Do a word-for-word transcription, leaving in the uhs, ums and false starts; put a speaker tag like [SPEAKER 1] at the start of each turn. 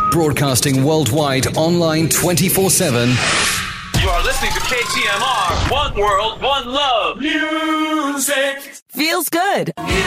[SPEAKER 1] Broadcasting worldwide, online twenty-four seven.
[SPEAKER 2] You are listening to K T M R. One world, one love. Music
[SPEAKER 3] feels good.